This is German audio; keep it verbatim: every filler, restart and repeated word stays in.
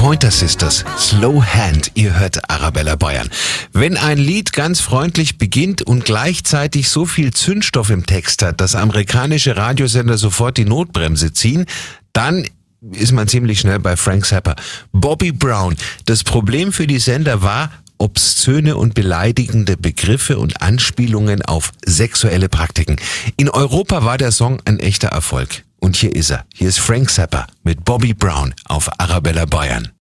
Pointer Sisters, Slow Hand, ihr hört Arabella Bayern. Wenn ein Lied ganz freundlich beginnt und gleichzeitig so viel Zündstoff im Text hat, dass amerikanische Radiosender sofort die Notbremse ziehen, dann ist man ziemlich schnell bei Frank Zappa. Bobby Brown. Das Problem für die Sender war obszöne und beleidigende Begriffe und Anspielungen auf sexuelle Praktiken. In Europa war der Song ein echter Erfolg. Und hier ist er. Hier ist Frank Zappa mit Bobby Brown auf Arabella Bayern.